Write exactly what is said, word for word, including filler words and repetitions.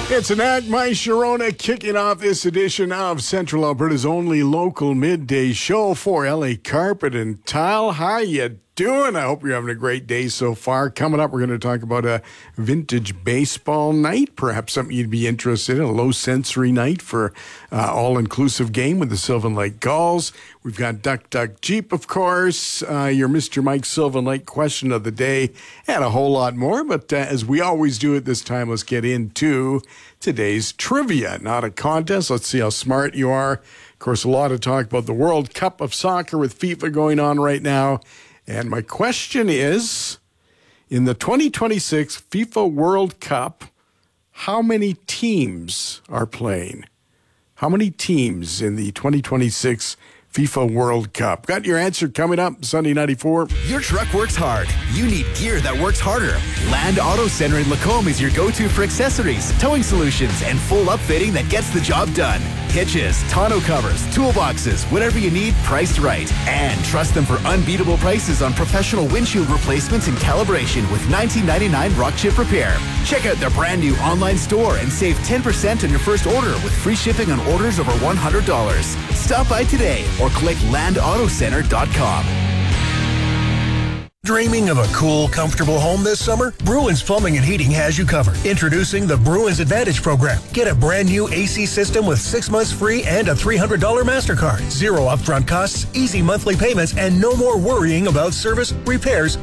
It's Nat My Sharona kicking off this edition of Central Alberta's only local midday show for L A Carpet and Tile. How you doing? I hope you're having a great day so far. Coming up, we're going to talk about a vintage baseball night, perhaps something you'd be interested in, a low-sensory night for uh, all-inclusive game with the Sylvan Lake Gulls. We've got Duck Duck Jeep, of course, uh, your Mister Mike Sylvan Lake question of the day, and a whole lot more. But uh, as we always do at this time, let's get into today's trivia. Not a contest. Let's see how smart you are. Of course, a lot of talk about the World Cup of Soccer with FIFA going on right now. And my question is, in the twenty twenty-six FIFA World Cup, how many teams are playing? How many teams in the twenty twenty-six FIFA World Cup? Got your answer coming up, Sunday ninety-four. Your truck works hard. You need gear that works harder. Land Auto Center in Lacombe is your go-to for accessories, towing solutions, and full upfitting that gets the job done. Hitches, tonneau covers, toolboxes, whatever you need, priced right. And trust them for unbeatable prices on professional windshield replacements and calibration with nineteen ninety-nine rock chip repair. Check out their brand new online store and save ten percent on your first order with free shipping on orders over one hundred dollars. Stop by today or click land auto center dot com. Dreaming of a cool, comfortable home this summer? Bruins Plumbing and Heating has you covered. Introducing the Bruins Advantage Program. Get a brand new A C system with six months free and a three hundred dollars MasterCard. Zero upfront costs, easy monthly payments, and no more worrying about service, repairs,